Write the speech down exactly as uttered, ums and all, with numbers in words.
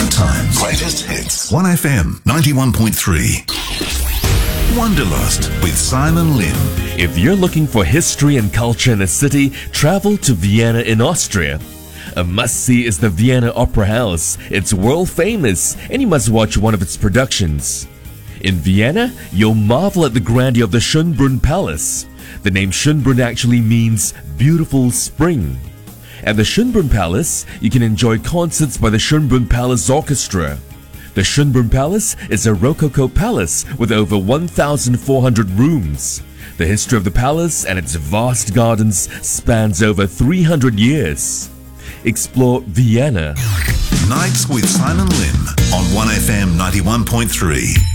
Current Times. Greatest Hits. one F M ninety-one point three. Wanderlust with Simon Lim. If you're looking for history and culture in a city, travel to Vienna in Austria. A must-see is the Vienna Opera House. It's world famous, and you must watch one of its productions. In Vienna, you'll marvel at the grandeur of the Schönbrunn Palace. The name Schönbrunn actually means beautiful spring. At the Schönbrunn Palace, you can enjoy concerts by the Schönbrunn Palace Orchestra. The Schönbrunn Palace is a Rococo palace with over one thousand four hundred rooms. The history of the palace and its vast gardens spans over three hundred years. Explore Vienna. Nights with Simon Lim on one F M ninety-one point three.